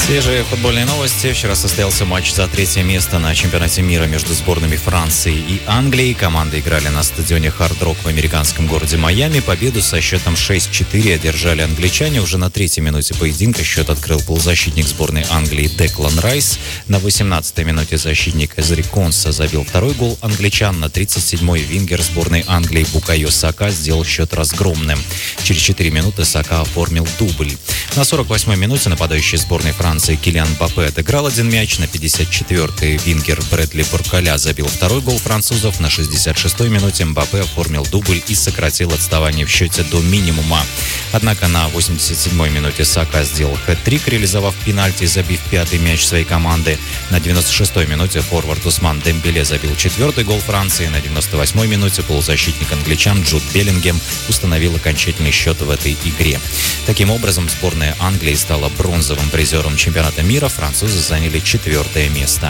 Свежие футбольные новости. Вчера состоялся матч за третье место на чемпионате мира между сборными Франции и Англии. Команды играли на стадионе Hard Rock в американском городе Майами. Победу со счетом 6-4 одержали англичане. Уже на третьей минуте поединка счет открыл полузащитник сборной Англии Деклан Райс. На 18-й минуте защитник Эзри Конса забил второй гол англичан. На 37-й вингер сборной Англии Букайо Сака сделал счет разгромным. Через 4 минуты Сака оформил дубль. На 48-й минуте нападающий сборной Франции Килиан Мбаппе отыграл один мяч. На 54-й вингер Брэдли Буркаля забил второй гол французов. На 66-й минуте Мбаппе оформил дубль и сократил отставание в счете до минимума. Однако на 87-й минуте Сака сделал хэт-трик, реализовав пенальти, забив пятый мяч своей команды. На 96-й минуте форвард Усман Дембеле забил четвертый гол Франции. На 98-й минуте полузащитник англичан Джуд Беллингем установил окончательный счет в этой игре. Таким образом, сборная Англии стала бронзовым призером чемпионата мира. Французы заняли 4-е место.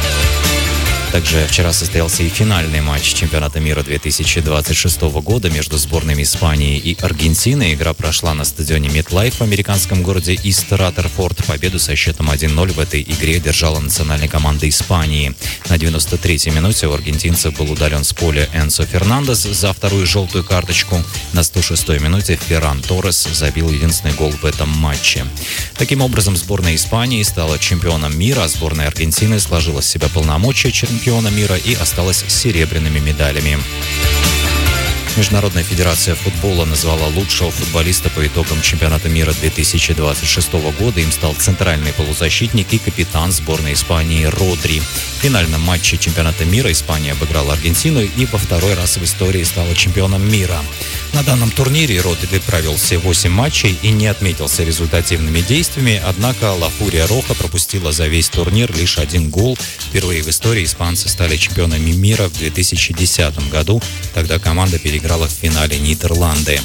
Также вчера состоялся и финальный матч чемпионата мира 2026 года между сборными Испании и Аргентины. Игра прошла на стадионе MetLife в американском городе Ист-Раттерфорд. Победу со счетом 1-0 в этой игре держала национальная команда Испании. На 93-й минуте у аргентинцев был удален с поля Энсо Фернандес за вторую желтую карточку. На 106-й минуте Ферран Торрес забил единственный гол в этом матче. Таким образом, сборная Испании стала чемпионом мира, а сборная Аргентины сложила с себя полномочия чемпиона мира и осталась с серебряными медалями. Международная федерация футбола назвала лучшего футболиста по итогам чемпионата мира 2026 года. Им стал центральный полузащитник и капитан сборной Испании Родри. В финальном матче чемпионата мира Испания обыграла Аргентину и во второй раз в истории стала чемпионом мира. На данном турнире Родри провел все 8 матчей и не отметился результативными действиями, однако Ла Фурия Роха пропустила за весь турнир лишь один гол. Впервые в истории испанцы стали чемпионами мира в 2010 году. Тогда команда переиграла в финале Нидерланды.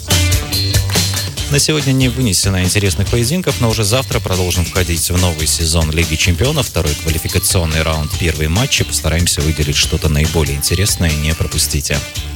На сегодня не вынесено интересных поединков, но уже завтра продолжим входить в новый сезон Лиги Чемпионов. Второй квалификационный раунд, первые матчи. Постараемся выделить что-то наиболее интересное, не пропустите.